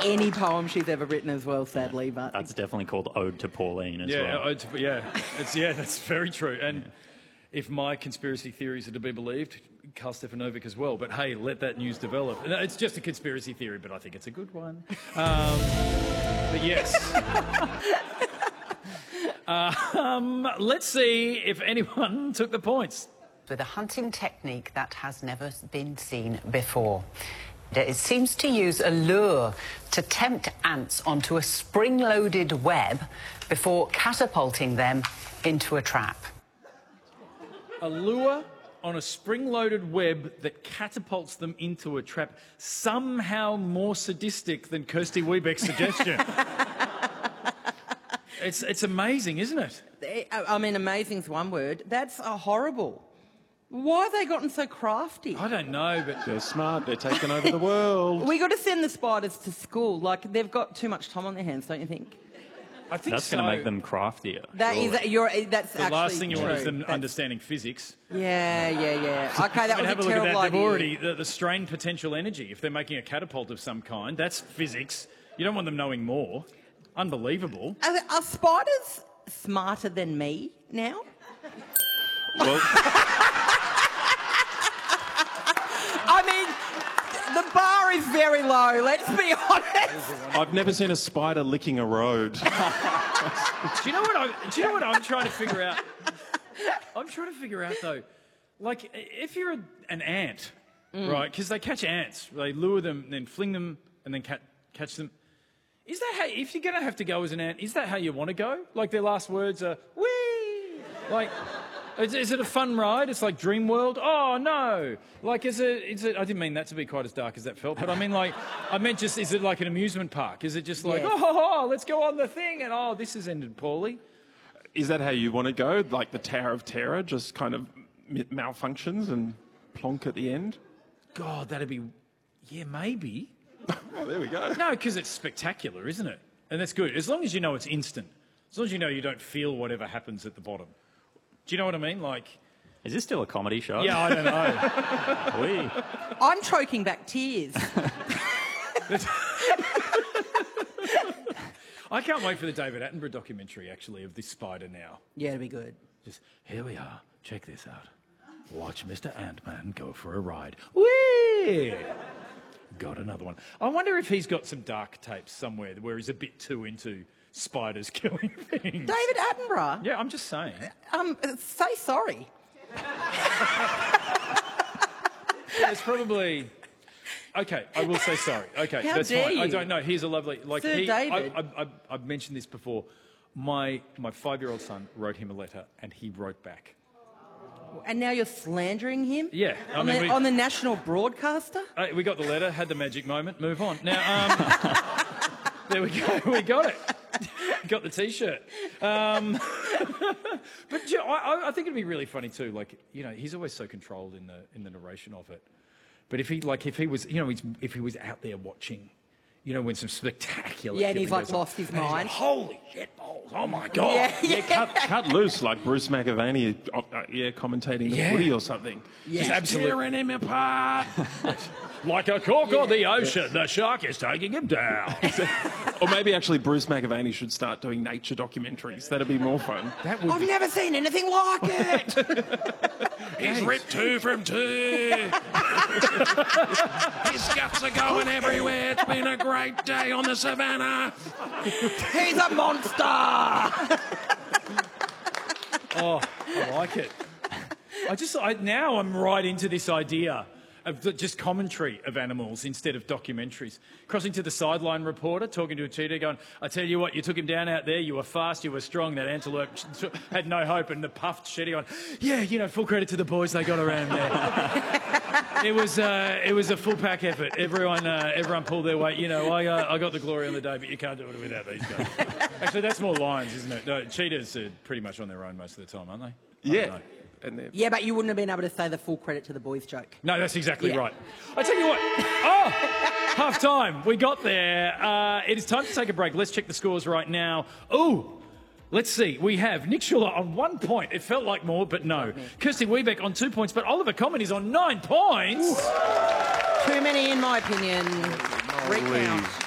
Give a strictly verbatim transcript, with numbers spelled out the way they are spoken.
any poem she's ever written as well, sadly. But That's definitely called Ode to Pauline as Yeah, well. ode to, yeah, it's yeah, that's very true. And if my conspiracy theories are to be believed, Karl Stefanovic as well. But hey, let that news develop. No, it's just a conspiracy theory, but I think it's a good one. Um, but yes. uh, um, let's see if anyone took the points. With a hunting technique that has never been seen before. It seems to use a lure to tempt ants onto a spring-loaded web before catapulting them into a trap. A lure on a spring-loaded web that catapults them into a trap, somehow more sadistic than Kirsty Wiebeck's suggestion. it's, it's amazing, isn't it? I mean, amazing's one word. That's a horrible. Why have they gotten so crafty? I don't know, but... They're smart. They're taking over the world. We got to send the spiders to school. Like, they've got too much time on their hands, don't you think? I think That's so. going to make them craftier. That surely. is, you're, that's The actually last thing you true. want is them That's- understanding physics. Yeah, yeah, yeah. Okay, that I mean, was have a a look at terrible that. idea. They've already... The, the strain potential energy, if they're making a catapult of some kind, that's physics. You don't want them knowing more. Unbelievable. Are, are spiders smarter than me now? Well, I mean, the bar is very low, let's be honest. I've never seen a spider licking a road. Do you know what I? Do you know what I'm trying to figure out? I'm trying to figure out though, like if you're a, an ant, Mm. right? Because they catch ants, they lure them, then fling them, and then cat, catch them. Is that how? If you're going to have to go as an ant, is that how you want to go? Like their last words are "wee," like. Is, is it a fun ride? It's like Dream World? Oh, no. Like, is it, is it... I didn't mean that to be quite as dark as that felt, but I mean, like... I meant just, is it like an amusement park? Is it just like, Yes. oh, oh, oh, let's go on the thing, and oh, this has ended poorly? Is that how you want to go? Like the Tower of Terror just kind of m- malfunctions and plonk at the end? God, that'd be... Yeah, maybe. Oh, there we go. No, because it's spectacular, isn't it? And that's good. As long as you know it's instant. As long as you know you don't feel whatever happens at the bottom. Do you know what I mean? Like... Is this still a comedy show? Yeah, I don't know. Oui. I'm choking back tears. I can't wait for the David Attenborough documentary, actually, of this spider now. Yeah, it'll be good. Just, here we are. Check this out. Watch Mister Ant-Man go for a ride. Whee! Got another one. I wonder if he's got some dark tapes somewhere where he's a bit too into spiders killing things. David Attenborough? Yeah, I'm just saying. Um, say sorry. Yeah, it's probably... Okay, I will say sorry. Okay, How that's dare fine. I you? don't know. Here's a lovely... Like Sir he, David. I, I, I, I've mentioned this before. My, my five-year-old son wrote him a letter and he wrote back. And now you're slandering him? Yeah. I On, mean, the, we- on the national broadcaster? Uh, we got the letter, had the magic moment, move on. Now, um, there we go, we got it. Got the T-shirt. Um, but you know, I, I think it'd be really funny too. Like, you know, he's always so controlled in the in the narration of it. But if he, like, if he was, you know, he's, if he was out there watching, you know, when some spectacular... Yeah, and he's, killing like, goes on, lost his and he's like, mind. holy shit balls! Oh my god! Yeah, Yeah, cut, cut loose like Bruce McAvaney, uh, uh, yeah, commentating the Yeah. footy or something. Yeah. Just absolutely Tearing him apart. like a cork on the ocean. The shark is taking him down. Or maybe actually Bruce McAvaney should start doing nature documentaries. That'd be more fun. That would I've be... never seen anything like it! He's ripped two from two. His guts are going everywhere. It's been a great day on the savannah. He's a monster! Oh, I like it. I just I, now I'm right into this idea of the, just commentary of animals instead of documentaries. Crossing to the sideline reporter, talking to a cheetah, going, "I tell you what, you took him down out there. You were fast, you were strong. That antelope had no hope." And the puffed Shetty on, "Yeah, you know, full credit to the boys. They got around there. it was uh, it was a full pack effort. Everyone uh, everyone pulled their weight. You know, I uh, I got the glory on the day, but you can't do it without these guys." Actually, that's more lions, isn't it? No, cheetahs are pretty much on their own most of the time, aren't they? I don't Yeah. know. And they're- Yeah, but you wouldn't have been able to say the full credit to the boys joke. No, that's exactly Yeah. right. I tell you what. Oh, half time. We got there. Uh, it is time to take a break. Let's check the scores right now. Ooh. Let's see. We have Nick Schuller on one point. It felt like more, but no. Kirsty Wiebeck on two points, but Oliver Common is on nine points. Too many, in my opinion. Recount.